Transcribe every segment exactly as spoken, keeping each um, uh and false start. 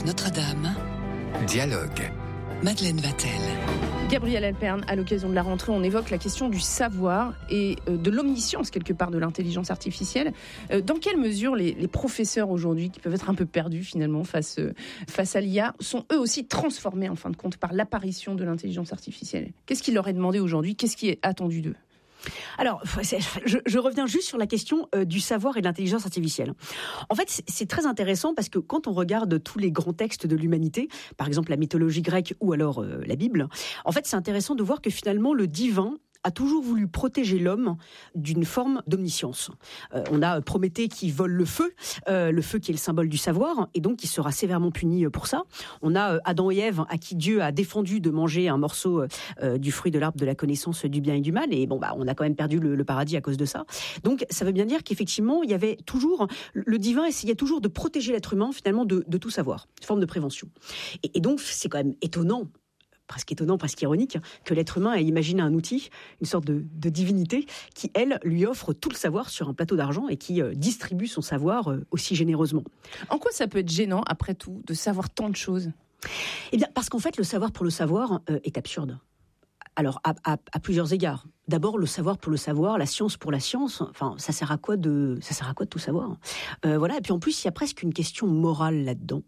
France Notre-Dame. Dialogue. Madeleine Vatel. Gabriel Alpern, à l'occasion de la rentrée, on évoque la question du savoir et de l'omniscience, quelque part, de l'intelligence artificielle. Dans quelle mesure les, les professeurs aujourd'hui, qui peuvent être un peu perdus finalement face, face à l'I A, sont eux aussi transformés en fin de compte par l'apparition de l'intelligence artificielle ? Qu'est-ce qu'il leur est demandé aujourd'hui ? Qu'est-ce qui est attendu d'eux ? Alors, je, je reviens juste sur la question euh, du savoir et de l'intelligence artificielle. En fait, c'est, c'est très intéressant parce que quand on regarde tous les grands textes de l'humanité, par exemple la mythologie grecque ou alors euh, la Bible, en fait, c'est intéressant de voir que finalement le divin a toujours voulu protéger l'homme d'une forme d'omniscience. Euh, on a Prométhée qui vole le feu, euh, le feu qui est le symbole du savoir, et donc qui sera sévèrement puni pour ça. On a euh, Adam et Ève à qui Dieu a défendu de manger un morceau euh, du fruit de l'arbre de la connaissance du bien et du mal, et bon bah on a quand même perdu le, le paradis à cause de ça. Donc ça veut bien dire qu'effectivement il y avait toujours, le divin essayait toujours de protéger l'être humain finalement de, de tout savoir, une forme de prévention. Et, et donc c'est quand même étonnant, presque étonnant, presque ironique, que l'être humain ait imaginé un outil, une sorte de, de divinité, qui, elle, lui offre tout le savoir sur un plateau d'argent et qui euh, distribue son savoir euh, aussi généreusement. En quoi ça peut être gênant, après tout, de savoir tant de choses ? Eh bien, parce qu'en fait, le savoir pour le savoir euh, est absurde. Alors, à, à, à plusieurs égards. D'abord, le savoir pour le savoir, la science pour la science. Enfin, ça sert à quoi de, ça sert à quoi de tout savoir ? euh, Voilà. Et puis en plus, il y a presque une question morale là-dedans.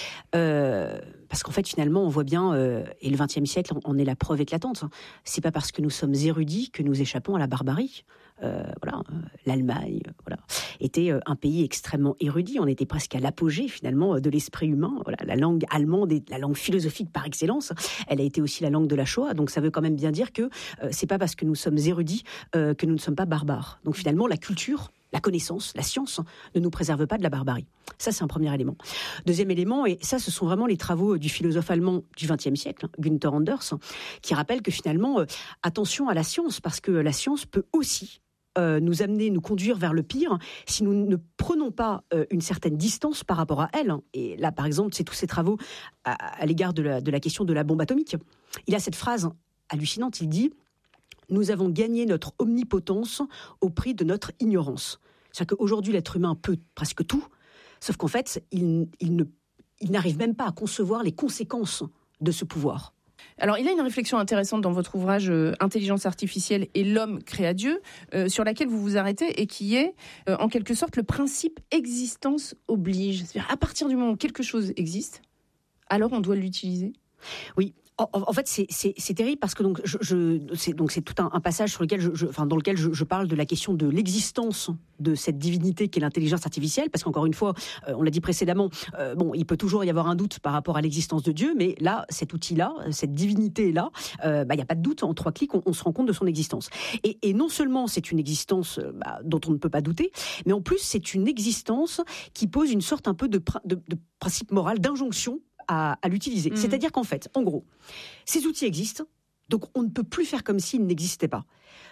Euh, parce qu'en fait finalement on voit bien euh, et le vingtième siècle en est la preuve éclatante, c'est pas parce que nous sommes érudits que nous échappons à la barbarie. Euh, voilà, euh, l'Allemagne euh, voilà, était euh, un pays extrêmement érudit, on était presque à l'apogée finalement de l'esprit humain. Voilà, la langue allemande est la langue philosophique par excellence, elle a été aussi la langue de la Shoah, donc ça veut quand même bien dire que euh, c'est pas parce que nous sommes érudits euh, que nous ne sommes pas barbares. Donc finalement la culture, la connaissance, la science ne nous préserve pas de la barbarie. Ça, c'est un premier élément. Deuxième élément, et ça, ce sont vraiment les travaux du philosophe allemand du vingtième siècle, Günther Anders, qui rappellent que finalement, euh, attention à la science, parce que la science peut aussi euh, nous amener, nous conduire vers le pire, si nous ne prenons pas euh, une certaine distance par rapport à elle. Et là, par exemple, c'est tous ces travaux à, à l'égard de la, de la question de la bombe atomique. Il a cette phrase hallucinante, il dit « Nous avons gagné notre omnipotence au prix de notre ignorance ». C'est-à-dire qu'aujourd'hui, l'être humain peut presque tout, sauf qu'en fait, il, il, ne, il n'arrive même pas à concevoir les conséquences de ce pouvoir. Alors, il y a une réflexion intéressante dans votre ouvrage euh, « Intelligence artificielle et l'homme créa Dieu euh, », sur laquelle vous vous arrêtez et qui est, euh, en quelque sorte, le principe existence oblige. C'est-à-dire, à partir du moment où quelque chose existe, alors on doit l'utiliser. Oui. En fait, c'est, c'est, c'est terrible parce que donc, je, je, c'est, donc c'est tout un, un passage sur lequel je, je, enfin, dans lequel je, je parle de la question de l'existence de cette divinité qu'est l'intelligence artificielle. Parce qu'encore une fois, euh, on l'a dit précédemment, euh, bon, il peut toujours y avoir un doute par rapport à l'existence de Dieu, mais là, cet outil-là, cette divinité-là, euh, bah, il n'y a pas de doute. En trois clics, on, on se rend compte de son existence. Et, et non seulement c'est une existence bah, dont on ne peut pas douter, mais en plus c'est une existence qui pose une sorte un peu de, de, de principe moral, d'injonction à, à l'utiliser. Mmh. C'est-à-dire qu'en fait, en gros, ces outils existent, donc on ne peut plus faire comme s'ils n'existaient pas.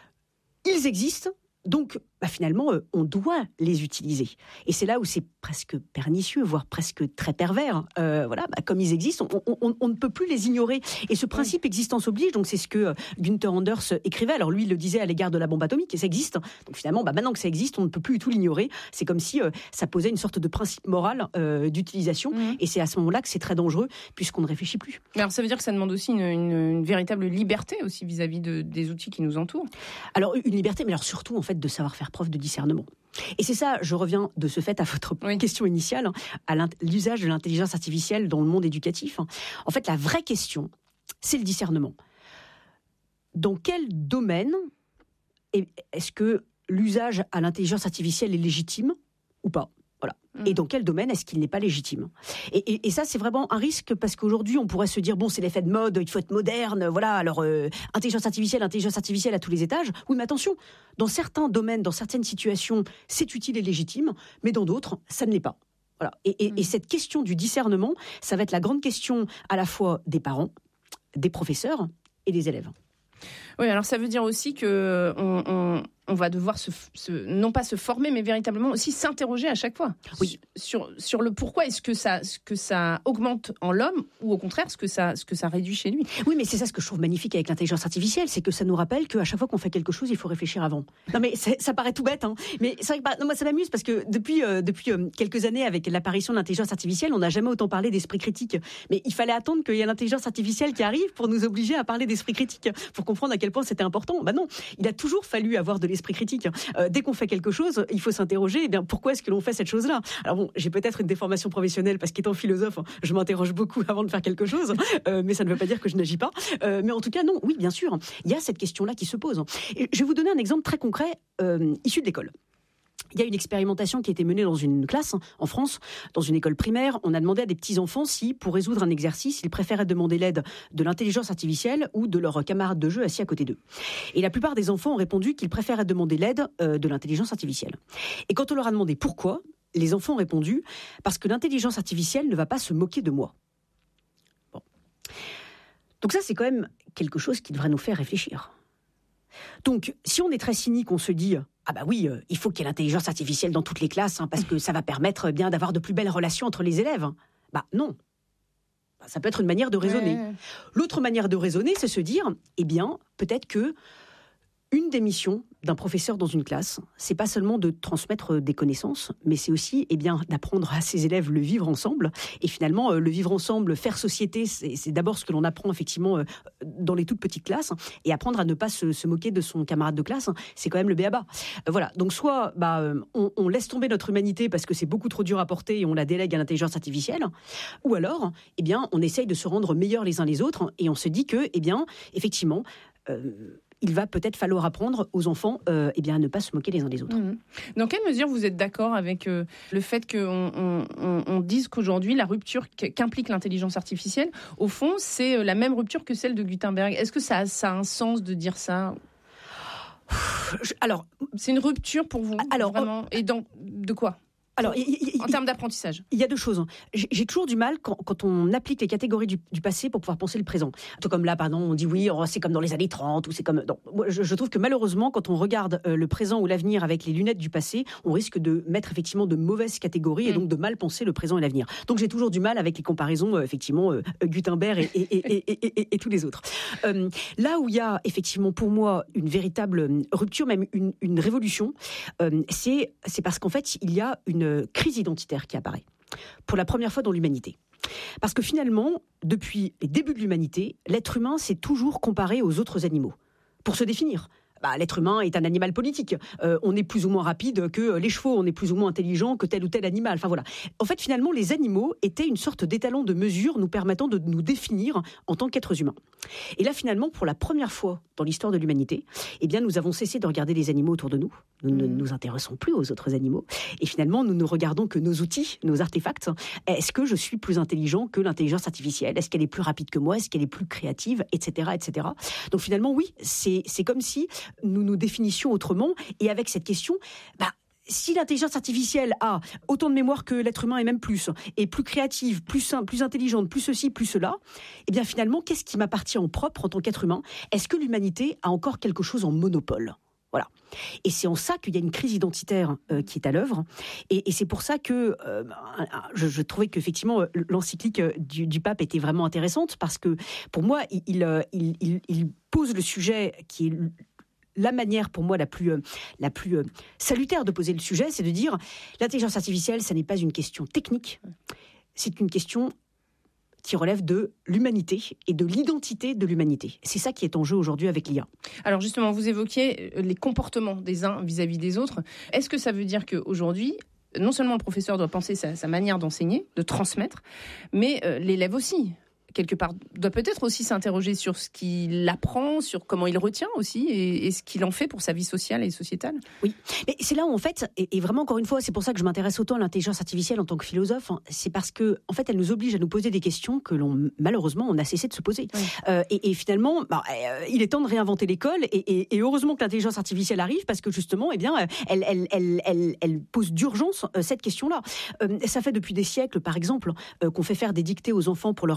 Ils existent, donc bah finalement, euh, on doit les utiliser. Et c'est là où c'est presque pernicieux, voire presque très pervers. Euh, voilà, bah, comme ils existent, on, on, on ne peut plus les ignorer. Et ce principe oui. existence oblige, donc c'est ce que euh, Günther Anders écrivait. Alors lui, il le disait à l'égard de la bombe atomique, et ça existe. Donc finalement, bah, maintenant que ça existe, on ne peut plus du tout l'ignorer. C'est comme si euh, ça posait une sorte de principe moral euh, d'utilisation. Mmh. Et c'est à ce moment-là que c'est très dangereux, puisqu'on ne réfléchit plus. Mais alors ça veut dire que ça demande aussi une, une, une véritable liberté aussi vis-à-vis de, des outils qui nous entourent. Alors une liberté, mais alors surtout en fait de savoir faire preuve de discernement. Et c'est ça, je reviens de ce fait à votre oui. question initiale, à l'usage de l'intelligence artificielle dans le monde éducatif. En fait, la vraie question, c'est le discernement. Dans quel domaine est-ce que l'usage à l'intelligence artificielle est légitime ou pas ? Voilà. Et dans quel domaine est-ce qu'il n'est pas légitime ? et, et, et ça, c'est vraiment un risque parce qu'aujourd'hui, on pourrait se dire bon, c'est l'effet de mode, il faut être moderne, voilà. Alors, euh, intelligence artificielle, intelligence artificielle à tous les étages. Oui, mais attention, dans certains domaines, dans certaines situations, c'est utile et légitime, mais dans d'autres, ça ne l'est pas. Voilà. Et, et, mmh. et cette question du discernement, ça va être la grande question à la fois des parents, des professeurs et des élèves. Oui, alors ça veut dire aussi que on, on... on va devoir se, se, non pas se former, mais véritablement aussi s'interroger à chaque fois oui. sur, sur le pourquoi est-ce que ça, ce que ça augmente en l'homme ou au contraire ce que ça, ce que ça réduit chez lui. Oui, mais c'est ça ce que je trouve magnifique avec l'intelligence artificielle, c'est que ça nous rappelle qu'à chaque fois qu'on fait quelque chose, il faut réfléchir avant. Non mais ça paraît tout bête, hein, mais c'est vrai que bah, non, moi ça m'amuse parce que depuis, euh, depuis euh, quelques années avec l'apparition de l'intelligence artificielle, on n'a jamais autant parlé d'esprit critique. Mais il fallait attendre qu'il y ait l'intelligence artificielle qui arrive pour nous obliger à parler d'esprit critique, pour comprendre à quel point c'était important. Bah non, il a toujours fallu avoir de l'esprit critique. Euh, dès qu'on fait quelque chose, il faut s'interroger, eh bien, pourquoi est-ce que l'on fait cette chose-là ? Alors bon, j'ai peut-être une déformation professionnelle parce qu'étant philosophe, je m'interroge beaucoup avant de faire quelque chose, euh, mais ça ne veut pas dire que je n'agis pas. Euh, mais en tout cas, non, oui, bien sûr, il y a cette question-là qui se pose. Et je vais vous donner un exemple très concret euh, issu de l'école. Il y a une expérimentation qui a été menée dans une classe en France, dans une école primaire. On a demandé à des petits-enfants si, pour résoudre un exercice, ils préféraient demander l'aide de l'intelligence artificielle ou de leurs camarades de jeu assis à côté d'eux. Et la plupart des enfants ont répondu qu'ils préféraient demander l'aide euh, de l'intelligence artificielle. Et quand on leur a demandé pourquoi, les enfants ont répondu « parce que l'intelligence artificielle ne va pas se moquer de moi ». Bon. Donc ça, c'est quand même quelque chose qui devrait nous faire réfléchir. Donc, si on est très cynique, on se dit « ah bah oui, euh, il faut qu'il y ait l'intelligence artificielle dans toutes les classes, hein, parce que ça va permettre euh, bien d'avoir de plus belles relations entre les élèves. » Bah non. Bah, ça peut être une manière de raisonner. Ouais. L'autre manière de raisonner, c'est se dire « eh bien, peut-être que une des missions d'un professeur dans une classe, c'est pas seulement de transmettre des connaissances, mais c'est aussi eh bien, d'apprendre à ses élèves le vivre ensemble. Et finalement, le vivre ensemble, faire société, c'est, c'est d'abord ce que l'on apprend effectivement dans les toutes petites classes. Et apprendre à ne pas se, se moquer de son camarade de classe, c'est quand même le b a ba. Euh, voilà. Donc soit bah, on, on laisse tomber notre humanité parce que c'est beaucoup trop dur à porter et on la délègue à l'intelligence artificielle, ou alors eh bien, on essaye de se rendre meilleurs les uns les autres et on se dit que, eh bien, effectivement, euh, il va peut-être falloir apprendre aux enfants euh, eh bien, à ne pas se moquer les uns des autres. Mmh. Dans quelle mesure vous êtes d'accord avec euh, le fait qu'on on, on, on dise qu'aujourd'hui, la rupture qu'implique l'intelligence artificielle, au fond, c'est la même rupture que celle de Gutenberg ? Est-ce que ça, ça a un sens de dire ça ? Alors, c'est une rupture pour vous, alors, vraiment ? Et dans, de quoi ? Alors, y, y, y, en termes d'apprentissage. Il y a deux choses. J'ai, j'ai toujours du mal quand, quand on applique les catégories du, du passé pour pouvoir penser le présent. Tout comme là, pardon, on dit oui, oh, c'est comme dans les années trente, ou c'est comme... Non, moi, je, je trouve que malheureusement, quand on regarde euh, le présent ou l'avenir avec les lunettes du passé, on risque de mettre effectivement de mauvaises catégories mmh. et donc de mal penser le présent et l'avenir. Donc j'ai toujours du mal avec les comparaisons, euh, effectivement, euh, Gutenberg et, et, et, et, et, et, et tous les autres. Euh, là où il y a effectivement pour moi une véritable rupture, même une, une révolution, euh, c'est, c'est parce qu'en fait, il y a une crise identitaire qui apparaît pour la première fois dans l'humanité. Parce que finalement, depuis les débuts de l'humanité, l'être humain s'est toujours comparé aux autres animaux pour se définir. Bah, l'être humain est un animal politique. Euh, on est plus ou moins rapide que les chevaux, on est plus ou moins intelligent que tel ou tel animal. Enfin voilà. En fait, finalement, les animaux étaient une sorte d'étalon de mesure nous permettant de nous définir en tant qu'êtres humains. Et là, finalement, pour la première fois dans l'histoire de l'humanité, eh bien, nous avons cessé de regarder les animaux autour de nous. Nous ne nous intéressons plus aux autres animaux. Et finalement, nous ne regardons que nos outils, nos artefacts. Est-ce que je suis plus intelligent que l'intelligence artificielle ? Est-ce qu'elle est plus rapide que moi ? Est-ce qu'elle est plus créative ? Etc. etc. Donc finalement, oui, c'est, c'est comme si nous nous définissions autrement. Et avec cette question, bah, si l'intelligence artificielle a autant de mémoire que l'être humain et même plus, est plus créative, plus simple, plus intelligente, plus ceci, plus cela, eh bien finalement, qu'est-ce qui m'appartient en propre en tant qu'être humain ? Est-ce que l'humanité a encore quelque chose en monopole ? Voilà. Et c'est en ça qu'il y a une crise identitaire euh, qui est à l'œuvre. Et, et c'est pour ça que euh, je, je trouvais qu'effectivement, l'encyclique du, du pape était vraiment intéressante, parce que pour moi, il, il, il, il pose le sujet qui est la manière pour moi la plus, euh, la plus euh, salutaire de poser le sujet, c'est de dire l'intelligence artificielle, ça n'est pas une question technique, c'est une question qui relève de l'humanité et de l'identité de l'humanité. C'est ça qui est en jeu aujourd'hui avec l'I A. Alors justement, vous évoquiez les comportements des uns vis-à-vis des autres. Est-ce que ça veut dire qu'aujourd'hui, non seulement le professeur doit penser sa, sa manière d'enseigner, de transmettre, mais euh, l'élève aussi quelque part, doit peut-être aussi s'interroger sur ce qu'il apprend, sur comment il retient aussi, et, et ce qu'il en fait pour sa vie sociale et sociétale. Oui, mais c'est là où en fait, et, et vraiment encore une fois, c'est pour ça que je m'intéresse autant à l'intelligence artificielle en tant que philosophe, hein, c'est parce que en fait, elle nous oblige à nous poser des questions que l'on, malheureusement, on a cessé de se poser. Oui. Euh, et, et finalement, bah, euh, il est temps de réinventer l'école, et, et, et heureusement que l'intelligence artificielle arrive, parce que justement, eh bien, elle, elle, elle, elle, elle pose d'urgence euh, cette question-là. Euh, ça fait depuis des siècles, par exemple, euh, qu'on fait faire des dictées aux enfants pour leur apprendre la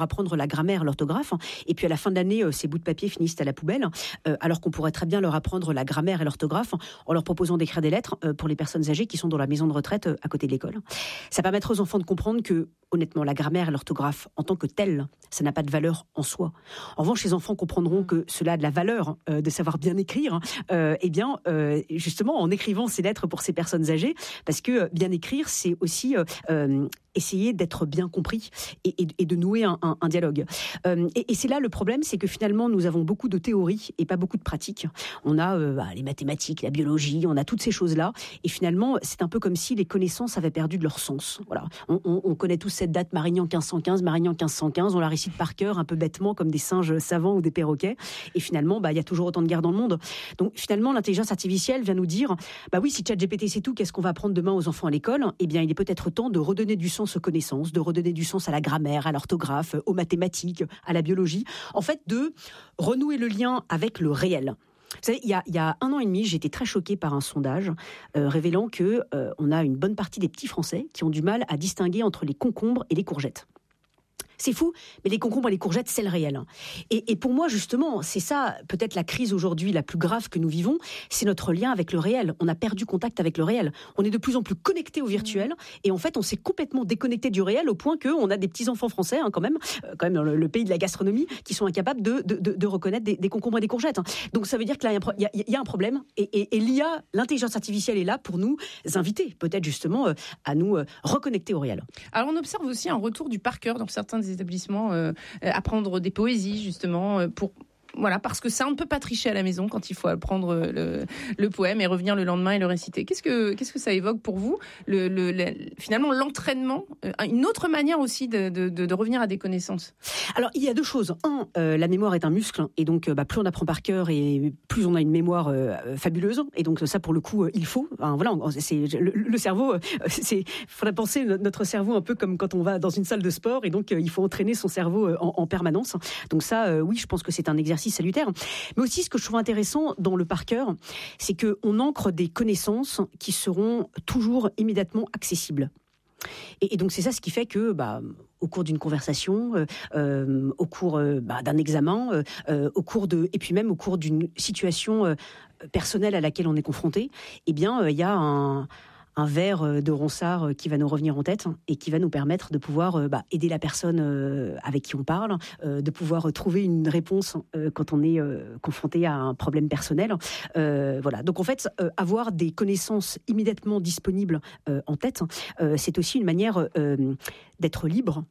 grammaire, l'orthographe, et puis à la fin de l'année, euh, ces bouts de papier finissent à la poubelle, euh, alors qu'on pourrait très bien leur apprendre la grammaire et l'orthographe en leur proposant d'écrire des lettres euh, pour les personnes âgées qui sont dans la maison de retraite euh, à côté de l'école. Ça permettra aux enfants de comprendre que, honnêtement, la grammaire et l'orthographe, en tant que telle, ça n'a pas de valeur en soi. En revanche, les enfants comprendront que cela a de la valeur euh, de savoir bien écrire, euh, eh bien, euh, justement, en écrivant ces lettres pour ces personnes âgées, parce que euh, bien écrire, c'est aussi euh, euh, essayer d'être bien compris et, et, et de nouer un, un, un dialogue. Euh, et, et c'est là le problème, c'est que finalement, nous avons beaucoup de théories et pas beaucoup de pratiques. On a euh, bah, les mathématiques, la biologie, on a toutes ces choses-là, et finalement, c'est un peu comme si les connaissances avaient perdu de leur sens. Voilà. On, on, on connaît tous cette date, Marignan quinze cent quinze, Marignan quinze cent quinze, on la récite par cœur, un peu bêtement, comme des singes savants ou des perroquets, et finalement, bah, il y a toujours autant de guerres dans le monde. Donc finalement, l'intelligence artificielle vient nous dire, bah oui, si ChatGPT c'est tout, qu'est-ce qu'on va apprendre demain aux enfants à l'école ? Eh bien, il est peut-être temps de redonner du sens aux connaissances, de redonner du sens à la grammaire, à l'orthographe, aux mathématiques, à la biologie. En fait, de renouer le lien avec le réel. Vous savez, il y a, il y a un an et demi, j'ai été très choquée par un sondage euh, révélant que euh, on a une bonne partie des petits Français qui ont du mal à distinguer entre les concombres et les courgettes. C'est fou, mais les concombres et les courgettes, c'est le réel. Et, et pour moi, justement, c'est ça, peut-être la crise aujourd'hui la plus grave que nous vivons, c'est notre lien avec le réel. On a perdu contact avec le réel. On est de plus en plus connecté au virtuel, et en fait, on s'est complètement déconnecté du réel au point qu'on a des petits-enfants français, hein, quand même, euh, quand même dans le, le pays de la gastronomie, qui sont incapables de, de, de, de reconnaître des, des concombres et des courgettes. Donc ça veut dire qu'il y a un, pro- il y a, il y a un problème, et, et, et l'I A, l'intelligence artificielle est là pour nous inviter, peut-être justement, euh, à nous euh, reconnecter au réel. Alors on observe aussi un retour du par cœur dans certains des établissements, euh, apprendre des poésies justement euh, pour Voilà, parce que ça, on ne peut pas tricher à la maison quand il faut apprendre le, le poème et revenir le lendemain et le réciter. Qu'est-ce que, qu'est-ce que ça évoque pour vous, le, le, le, finalement, l'entraînement, une autre manière aussi de, de, de, de revenir à des connaissances? Alors, il y a deux choses. Un, euh, la mémoire est un muscle, et donc bah, plus on apprend par cœur et plus on a une mémoire euh, fabuleuse. Et donc ça, pour le coup, euh, il faut. Enfin, voilà, c'est, le, le cerveau, euh, c'est, faudrait penser notre cerveau un peu comme quand on va dans une salle de sport, et donc euh, il faut entraîner son cerveau euh, en, en permanence. Donc ça, euh, oui, je pense que c'est un exercice salutaire. Mais aussi, ce que je trouve intéressant dans le par cœur, c'est qu'on ancre des connaissances qui seront toujours immédiatement accessibles. Et, et donc c'est ça ce qui fait que, bah, au cours d'une conversation, euh, euh, au cours euh, bah, d'un examen, euh, au cours de, et puis même au cours d'une situation euh, personnelle à laquelle on est confronté, eh bien, il euh, y a un un vers de Ronsard qui va nous revenir en tête et qui va nous permettre de pouvoir bah, aider la personne avec qui on parle, de pouvoir trouver une réponse quand on est confronté à un problème personnel. Euh, voilà. Donc en fait, avoir des connaissances immédiatement disponibles en tête, c'est aussi une manière d'être libre.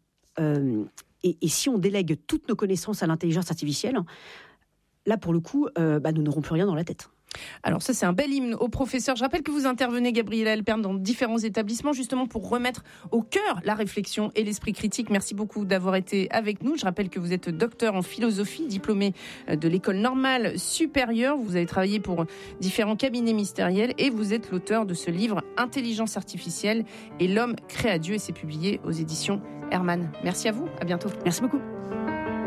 Et, et si on délègue toutes nos connaissances à l'intelligence artificielle, là pour le coup, bah, nous n'aurons plus rien dans la tête. Alors ça, c'est un bel hymne aux professeurs. Je rappelle que vous intervenez, Gabriela Helpern, dans différents établissements, justement pour remettre au cœur la réflexion et l'esprit critique. Merci beaucoup d'avoir été avec nous. Je rappelle que vous êtes docteur en philosophie, diplômé de l'École normale supérieure. Vous avez travaillé pour différents cabinets ministériels et vous êtes l'auteur de ce livre « Intelligence artificielle et l'homme créa Dieu » et c'est publié aux éditions Hermann. Merci à vous, à bientôt. Merci beaucoup.